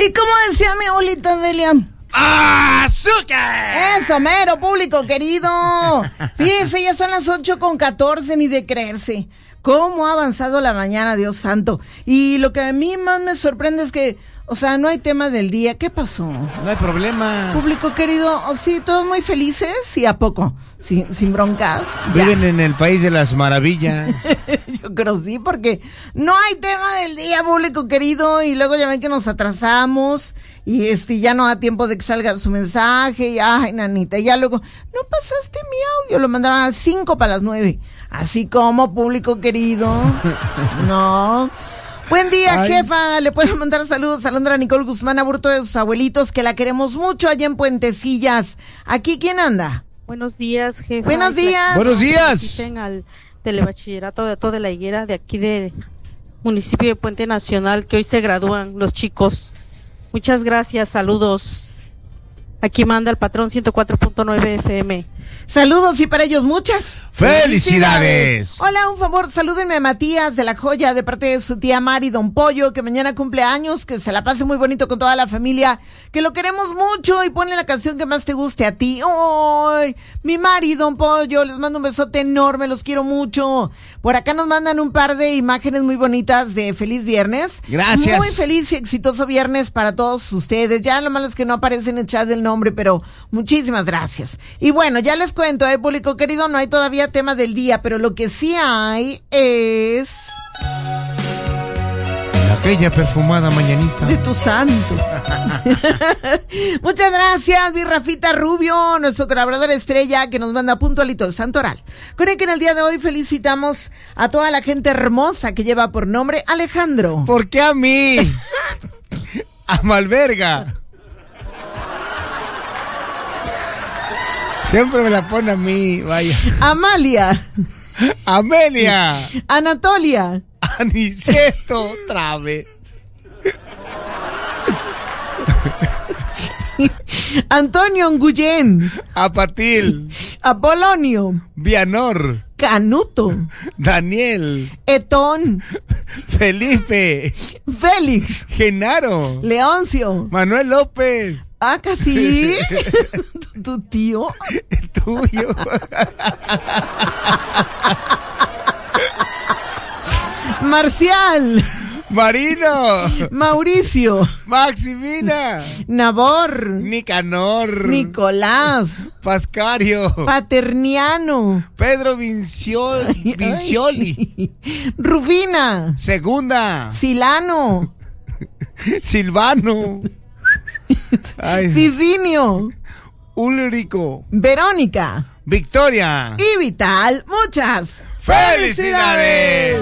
Y como decía mi abuelita Delia, ¡azúcar! Eso, mero, público querido. Fíjense, ya son las 8:14, ni de creerse. ¿Cómo ha avanzado la mañana, Dios santo? Y lo que a mí más me sorprende es que, o sea, no hay tema del día. ¿Qué pasó? No hay problema. Público querido, sí, todos muy felices y a poco, sin broncas. Viven en el país de las maravillas. Yo creo sí, porque no hay tema del día, público querido, y luego ya ven que nos atrasamos y ya no da tiempo de que salga su mensaje y ay, nanita, ya luego, no pasaste mi audio, lo mandaron a 8:55, así como, público querido, no. Buen día, jefa. Le puedo mandar saludos a Alondra Nicole Guzmán Aburto de sus abuelitos, que la queremos mucho allá en Puentecillas. ¿Aquí quién anda? Buenos días, jefa. Buenos días. Buenos días. Feliciten al telebachillerato de toda la Higuera de aquí del municipio de Puente Nacional, que hoy se gradúan los chicos. Muchas gracias, saludos. Aquí manda el patrón 104.9 FM. Saludos y para ellos muchas ¡felicidades! Hola, un favor, salúdenme a Matías de La Joya de parte de su tía Mari, Don Pollo, que mañana cumple años, que se la pase muy bonito con toda la familia, que lo queremos mucho y ponle la canción que más te guste a ti. ¡Ay! Mi Mari, Don Pollo, les mando un besote enorme, los quiero mucho. Por acá nos mandan un par de imágenes muy bonitas de feliz viernes. Gracias. Muy feliz y exitoso viernes para todos ustedes. Ya lo malo es que no aparece en el chat del nombre, pero muchísimas gracias. Y bueno, ya les cuento, público querido, no hay todavía tema del día, pero lo que sí hay es... Aquella perfumada mañanita de tu santo. Muchas gracias, mi Rafita Rubio, nuestro colaborador estrella, que nos manda puntualito el santo oral. Con el que en el día de hoy felicitamos a toda la gente hermosa que lleva por nombre Alejandro. ¿Por qué a mí? A Malverga. Siempre me la pone a mí, vaya. Amalia. Amelia. Anatolia. Aniceto, otra vez. Antonio Nguyen. Apatil. Apolonio. Vianor. Canuto. Daniel. Etón. Felipe. Félix. Genaro. Leoncio. Manuel López. Ah, casi. ¿Tu tío? El tuyo. Marcial. Marino. Mauricio. Maximina. Nabor. Nicanor. Nicolás. Pascario. Paterniano. Pedro Vincioli. Rufina. Segunda. Silano. Silvano. Cicinio. Ulrico. Verónica. Victoria. Y Vital. Muchas ¡felicidades!